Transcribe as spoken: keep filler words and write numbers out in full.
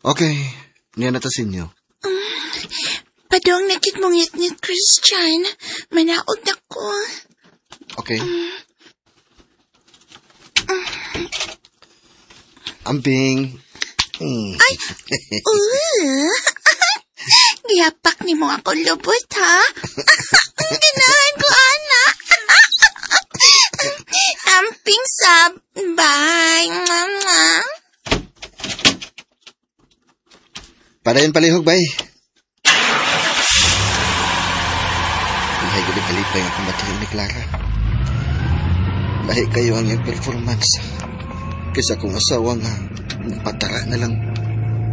Okay, niya na ta sinyo. Mm, padong nakit mong ngit-ngit, Christian. Manaog na ko. Okay. Mm. Mm. Ambing. Mm. Ay, uh. Giyapak ni mo ako lubot, ha? Ganahan ko, ana. Amping sabay. Padayon palihog, bay. Lahi ko din kalipay ang kumatayin ni Clara. Lahi kayo ang iyong performance. Kaysa kung asawa nga, patara na lang.